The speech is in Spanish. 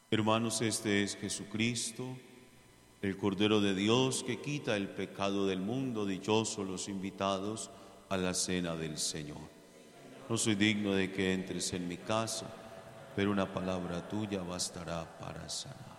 Hermanos, este es Jesucristo, el Cordero de Dios que quita el pecado del mundo. Dichosos los invitados a la cena del Señor. No soy digno de que entres en mi casa, pero una palabra tuya bastará para sanar.